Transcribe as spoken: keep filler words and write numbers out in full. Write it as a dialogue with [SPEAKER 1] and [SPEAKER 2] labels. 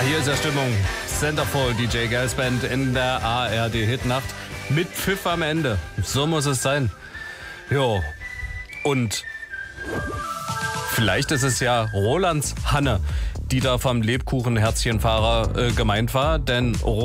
[SPEAKER 1] Hier ist ja Stimmung. Centerfold, D J Girls Band in der A R D-Hitnacht mit Pfiff am Ende. So muss es sein. Jo. Und vielleicht ist es ja Rolands Hanne, die da vom Lebkuchenherzchenfahrer äh, gemeint war, denn